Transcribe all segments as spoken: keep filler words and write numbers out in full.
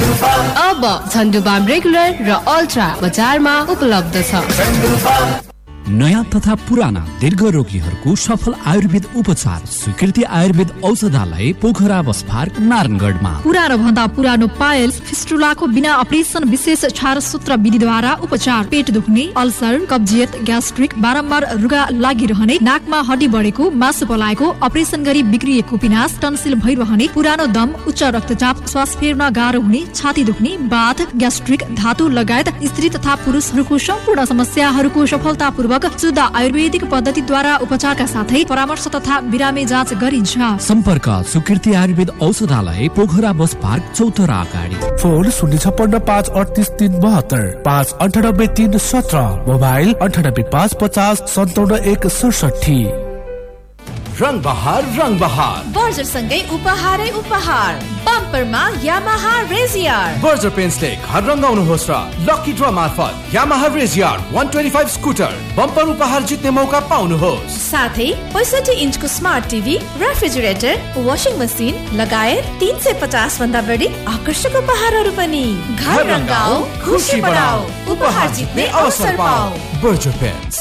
अब झन्डुबाम रेगुलर र अल्ट्रा बजारमा उपलब्ध छ। नयाँ तथा पुराना दीर्घ रोगीहरूको सफल आयुर्वेद उपचार स्वीकृति आयुर्वेद औषधालय पोखरा बस पार्क नारायणगढमा। पुरानो भन्दा पुरानो पायल फिस्टुलाको बिना अपरेसन विशेष क्षारसूत्र विधिद्वारा उपचार, पेट दुख्ने, अल्सर, कब्जियत, ग्यास्ट्रिक, बारम्बार रुगा लागिरहने, नाकमा हड्डी बढेको, मासु पलाएको, अपरेसन गरी बिग्रिएको पिनास, टन्सिल भइरहने, पुरानो दम, उच्च रक्तचाप, श्वास फेर्न गाह्रो हुने, छाती दुख्ने, बाथ, ग्यास्ट्रिक, धातु लगायत स्त्री तथा पुरुषहरूको सम्पूर्ण समस्याहरूको सफलतापूर्वक शुद्ध आयुर्वेदिक पद्धतिद्वारा उपचारका साथै परामर्श तथा बिरामी जाँच गरिन्छ। सम्पर्क स्वीकृति आयुर्वेद औषधालय पोखरा बस पार्क चौतरा अगाडि। फोन शून्य छप्पन्न पाँच अडतिस तीन बहत्तर पाँच अन्ठानब्बे तीन सत्र, मोबाइल अन्ठानब्बे पाँच पचास सन्ताउन्न एक सडसठी। रंग बहार रंग बहार बर्जर सँगै उपहारै उपहार, बम्परमा यामाहा रेजियर। बर्जर पेन्ट्सले घर रंगाउनुहोस् र लकी ड्र मार्फत यामाहा रेजियर एक सौ पच्चीस स्कुटर बम्पर उपहार जित्ने मौका पाउनुहोस्। साथै पैँसठी इन्चको smart TV, refrigerator, washing machine लगायत तीन सय पचास भन्दा बढी आकर्षक उपहारहरू पनि। घर रंगाऊ, खुसी बढाऊ, उपहार जित्ने अवसर पाऊ। Berger paints.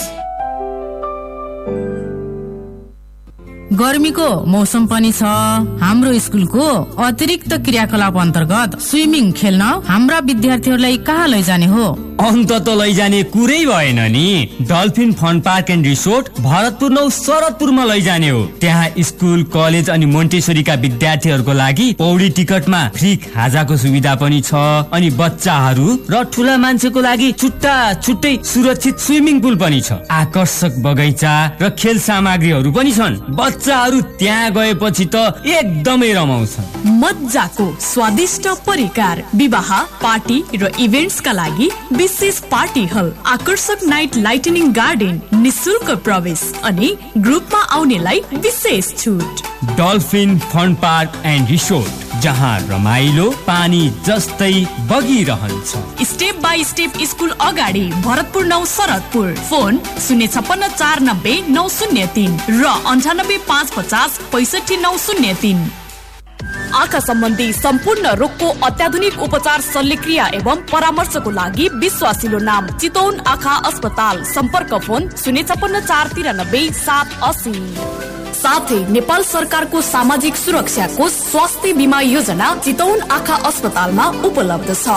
गर्मीको मौसम पनि छ। हाम्रो स्कुलको अतिरिक्त क्रियाकलाप अन्तर्गत स्विमिङ खेल्न हाम्रा विद्यार्थीहरूलाई कहाँ लैजाने हो? अन्त त लैजाने कुरै भएन नि। Dolphin fun park and resort Bharatpur नौ शरदपुरमा लैजाने हो। त्यहाँ स्कुल, कलेज अनि मोन्टेसरीका विद्यार्थीहरूको लागि पौडी टिकटमा फ्री खाजाको सुविधा पनि छ। अनि बच्चाहरू र ठुला मान्छेको लागि छुट्टा छुट्टै सुरक्षित स्विमिङ पुल पनि छ। आकर्षक बगैँचा र खेल सामग्रीहरू पनि छन्। बच्चाहरू त्यहाँ गएपछि त एकदमै रमाउँछन्। मज्जाको स्वादिष्ट परिकार, विवाह, पार्टी र इभेन्ट्सका लागि विशेष पार्टी हल, आकर्षक नाइट लाइटनिङ गार्डन, निशुल्क प्रवेश अनि ग्रुपमा आउनेलाई विशेष छुट। Dolphin fun park and resort, जहाँ रमाइलो पानी जस्तै बगिरहन्छ। स्टेप बाई स्टेप स्कुल अगाडि, भरतपुर नौ शरदपुर। फोन शून्य छप्पन्न चार नब्बे नौ शून्य तीन र अन्ठानब्बे पाँच पचास पैसठी नौ शून्य तीन। आँखा सम्बन्धी सम्पूर्ण रोगको अत्याधुनिक उपचार, शल्यक्रिया एवं परामर्शको लागि विश्वासिलो नाम चितौन आँखा अस्पताल। सम्पर्क फोन शून्य छप्पन्न चार तिरानब्बे सात असी। साथै नेपाल सरकारको सामाजिक सुरक्षाको स्वास्थ्य बिमा योजना चितौन आँखा अस्पतालमा उपलब्ध छ।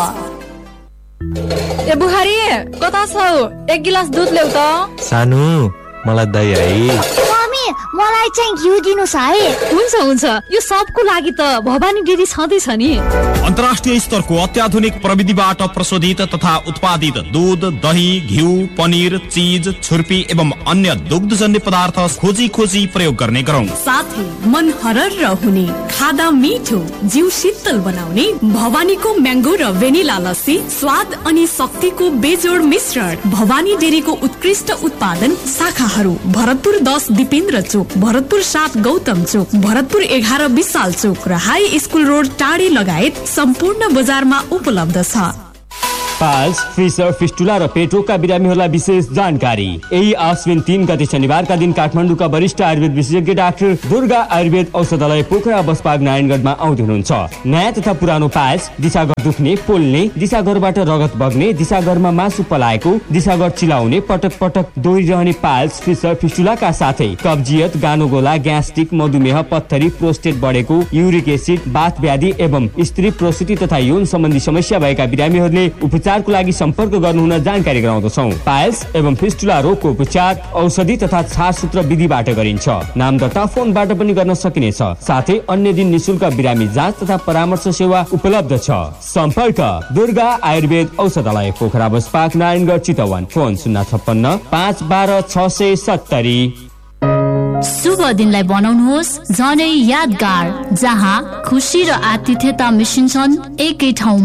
ए बुहारी, कता छौ? एक गिलास दुध ल्याउ त। सानु, मलाई दही है। मलाई चाहिँ घिउ दिनुस् है। हुन्छ हुन्छ, यो सबको लागि त भवानी डेरी छँदैछ नि। अन्तर्राष्ट्रिय स्तरको अत्याधुनिक प्रविधिबाट प्रशोधित तथा उत्पादित दूध, दही, घिउ, पनिर, चीज, छुर्पी एवं अन्य दुग्धजन्य पदार्थ खोजी खोजी प्रयोग गर्ने गरौँ। साथै मन हरर हुने, खादा मिठो, जिउ शीतल बनाउने भवानीको म्याङ्गो र भेनिला लस्सी, स्वाद अनि शक्तिको बेजोड मिश्रण। भवानी डेरीको उत्कृष्ट उत्पादन शाखाहरू भरतपुर दस दिपेन्द्र चोक, भरतपुर सात गौतम चोक, भरतपुर एघार विशाल चोक र हाई स्कुल रोड टाढी लगायत सम्पूर्ण बजारमा उपलब्ध छ। पाल्स, फिसर, फिस्टुला र पेटोका बिरामीहरूलाई विशेष जानकारी। यही आश्विन तीन गते शनिबारका दिन काठमाडौँका वरिष्ठ आयुर्वेद विशेषज्ञ डाक्टर दुर्गा आयुर्वेद औषधालय पोखरा बसपाग नारायणगढमा आउँदै हुनुहुन्छ। नयाँ तथा पुरानो पाल्स, दिशागर दुख्ने, पोल्ने, दिशागरबाट रगत बग्ने, दिशागरमा मासु पलाएको, दिशागर चिलाउने, पटक पटक दोहोरिरहने पाल्स, फिसर, फिस्टुलाका साथै कब्जियत, गानोगोला, ग्यास्ट्रिक, मधुमेह, पत्थरी, प्रोस्टेट बढेको, युरिक एसिड, बाथ व्याधि एवं स्त्री प्रसुति तथा यौन सम्बन्धी समस्या भएका बिरामीहरूले उपचारको लागि सम्पर्क गर्नुहुन जानकारी गराउँदछौँ। पाइल्स एवं फिस्टुला रोगको उपचार औषधि तथा छारसूत्र विधिबाट गरिन्छ। नाम दर्ता फोनबाट पनि गर्न सकिनेछ। साथै अन्य दिन निशुल्क बिरामी जाँच तथा परामर्श सेवा उपलब्ध छ। सम्पर्क दुर्गा आयुर्वेद औषधालय पोखरा बसपाक नारायणगढ चितवन। फोन शून्य छप्पन्न पाँच बाह्र छ सय सत्तरी। शुभ दिनलाई बनाउनुहोस् झनै यादगार, जहाँ खुसी र आतिथ्यता मिसिन्छन् एकै ठाउँमा।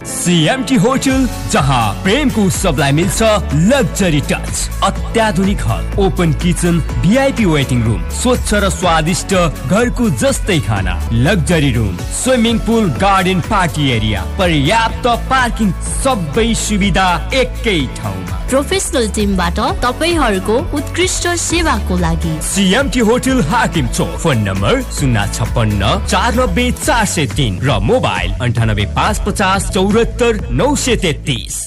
सीएमटी होटल, जहाँ प्रेमको सबलाई मिल्छ लग्जरी टच, अत्याधुनिक हल, open kitchen, VIP waiting room, स्वच्छ र स्वादिष्ट घरको जस्तै खाना, luxury room, swimming pool, garden, party area, पर्याप्त पार्किङ, सबै सुविधा एकै ठाउँमा। प्रोफेसनल टिमबाट तपाईहरूको उत्कृष्ट सेवाको लागि सीएमटी होटल, हाकिम चोक। फोन नम्बर शून्य छप्पन्न चार नब्बे चार सय तीन र मोबाइल अन्ठानब्बे पाँच पचास चौरात्तर नौ सय तेत्तिस।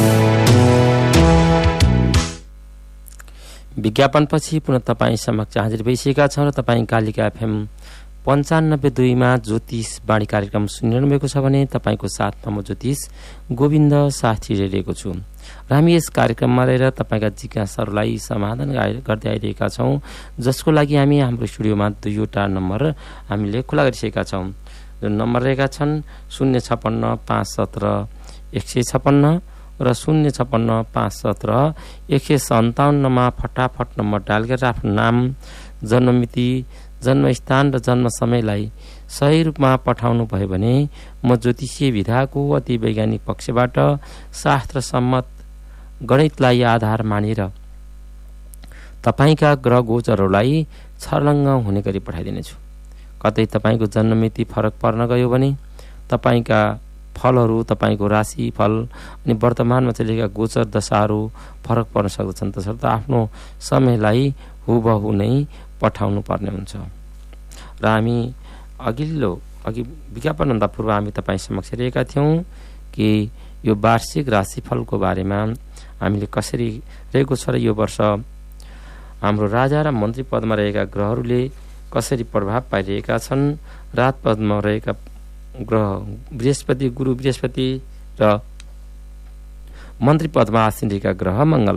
विज्ञापनपछि पुनः तपाईँ समक्ष हाजिर भइसकेका छौँ र तपाईँ कालिका एफएम पन्चानब्बे दुईमा ज्योतिष बाणी कार्यक्रम सुनिरहनु भएको छ भने तपाईँको साथमा म ज्योतिष गोविन्द साथी रहेको छु र हामी यस कार्यक्रममा रहेर तपाईँका जिज्ञासाहरूलाई समाधान गर्दै आइरहेका छौँ, जसको लागि हामी हाम्रो स्टुडियोमा दुईवटा नम्बर हामीले खुला गरिसकेका छौँ। जुन नम्बर रहेका छन् शून्य छप्पन्न पाँच सत्र एक सय छप्पन्न र शून्य छप्पन्न पाँच सत्र एक सय सन्ताउन्नमा फटाफट नम्बर डायल गरेर आफ्नो नाम, जन्ममिति, जन्मस्थान र जन्म समयलाई सही रूपमा पठाउनु भयो भने म ज्योतिषीय विधाको अति वैज्ञानिक पक्षबाट शास्त्र सम्मत गणितलाई आधार मानेर तपाईँका ग्रह गोचरहरूलाई छर्लङ्ग हुने गरी पठाइदिनेछु। कतै तपाईँको जन्ममिति फरक पर्न गयो भने तपाईँका फलहरू, तपाईँको राशि फल अनि वर्तमानमा चलेका गोचर दशाहरू फरक पर्न सक्दछन्। तसर्थ आफ्नो समयलाई हुबहु नै पठाउनु पर्ने हुन्छ। र हामी अघिल्लो अघि विज्ञापनभन्दा पूर्व हामी तपाईँ समक्ष रहेका थियौँ कि यो वार्षिक राशिफलको बारेमा हामीले कसरी रहेको छ र यो वर्ष हाम्रो राजा र मन्त्री पदमा रहेका ग्रहहरूले कसरी प्रभाव पाइरहेका छन्। रात पदमा रहेका ग्रह बृहस्पति, गुरु बृहस्पति र मन्त्री पदमा आसीन रहेका ग्रह मङ्गल,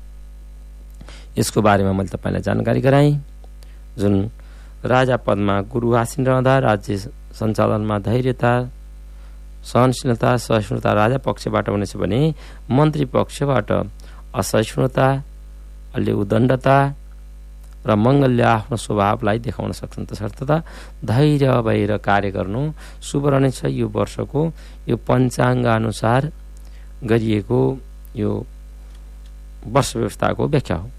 यसको बारेमा मैले तपाईँलाई जानकारी गराएँ। जुन राजा पदमा गुरु आसीन रहँदा राज्य सञ्चालनमा धैर्यता, सहनशीलता, सहिष्णुता राजा पक्षबाट हुनेछ भने मन्त्री पक्षबाट असहिष्णुता, अलि उदण्डता र मङ्गलले आफ्नो स्वभावलाई देखाउन सक्छन्। तसर्थ धैर्य भएर कार्य गर्नु शुभ रहनेछ। यो वर्षको यो पञ्चाङ्ग अनुसार गरिएको यो वर्ष व्यवस्थाको व्याख्या हो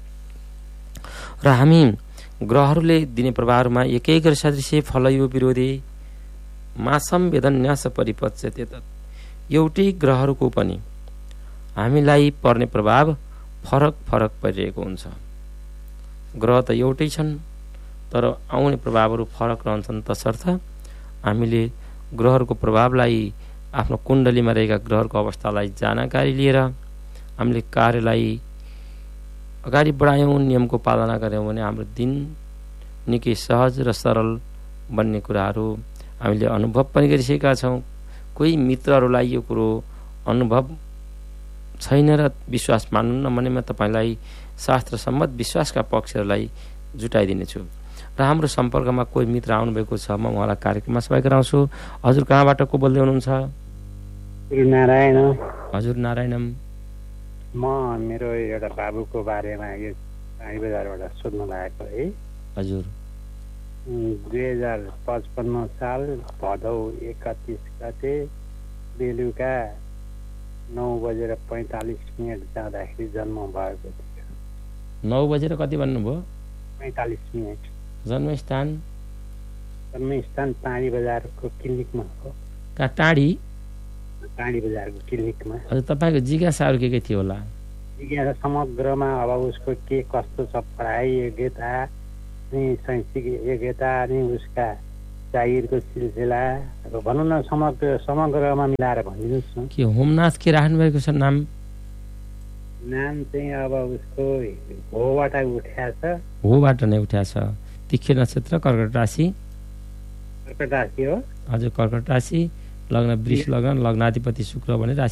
र हामी ग्रहहरूले दिने प्रभावमा एकै ग्रह सदृश्य फलयो विरोधी मासम वेदन्यास परिपच्यते तत्, एउटै ग्रहहरूको पनि हामीलाई पर्ने प्रभाव फरक फरक परिरहेको हुन्छ। ग्रह त एउटै छन् तर आउने प्रभावहरू फरक रहन्छन्। तसर्थ हामीले ग्रहहरूको प्रभावलाई आफ्नो कुण्डलीमा रहेका ग्रहहरूको अवस्थालाई जानकारी लिएर हामीले कार्यलाई अगाडि बढायौँ, नियमको पालना गऱ्यौँ भने हाम्रो दिन निकै सहज र सरल बन्ने कुराहरू हामीले अनुभव पनि गरिसकेका छौँ। कोही मित्रहरूलाई यो कुरो अनुभव छैन र विश्वास मान्नु न भने म तपाईँलाई शास्त्र सम्मत विश्वासका पक्षहरूलाई जुटाइदिनेछु र हाम्रो सम्पर्कमा कोही मित्र आउनुभएको छ, म उहाँलाई कार्यक्रममा सबै गराउँछु। हजुर कहाँबाट को बोल्दै हुनुहुन्छ? नारायण। हजुर नारायणम। म मेरो एउटा बाबुको बारेमा यो पानी बजारबाट सोध्न लागेको है। हजुर। दुई हजार पचपन्न साल भदौ एकतिस गते बेलुका नौ बजेर पैँतालिस मिनट जाँदाखेरि जन्म भएको थियो। नौ बजेर कति भन्नुभयो? पैँतालिस मिनट। जन्मस्थान? जन्मस्थान टाढी बजारको क्लिनिकमा हो। कहाँ टाढी? टाढी बजारको क्लिनिकमा। हजुर, तपाईँको जिज्ञासाहरू के के थियो होला? जिज्ञासा समग्रमा अब उसको के कस्तो छ, पढाइ योग्यता अनि शैक्षिक योग्यता अनि उसका जागिरको सिलसिला भनौँ न, समग्र समग्रमा मिलाएर भनिदिनुहोस् न। के होमनाथ के राख्नु भएको छ नाम? नाम चाहिँ अब उसको होबाट उठ्या छ। होबाट नै उठ्या छ। तिखे नक्षत्र, कर्कट राशि? कर्कट राशि हो। हजुर, कर्कट राशि, लग्न वृष लग्न, लग्नाधिपति शुक्र भने राशि